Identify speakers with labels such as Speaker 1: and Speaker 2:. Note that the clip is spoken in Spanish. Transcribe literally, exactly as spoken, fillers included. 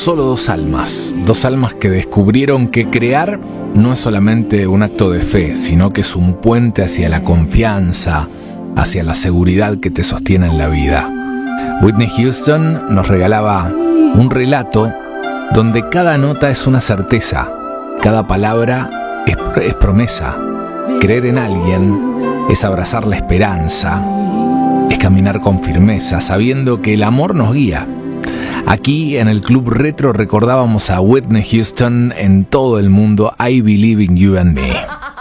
Speaker 1: solo dos almas, dos almas que descubrieron que crear no es solamente un acto de fe, sino que es un puente hacia la confianza, hacia la seguridad que te sostiene en la vida. Whitney Houston nos regalaba un relato donde cada nota es una certeza, cada palabra es, es promesa. Creer en alguien es abrazar la esperanza, es caminar con firmeza, sabiendo que el amor nos guía. Aquí en el Club Retro recordábamos a Whitney Houston en todo el mundo, I Believe in You and Me.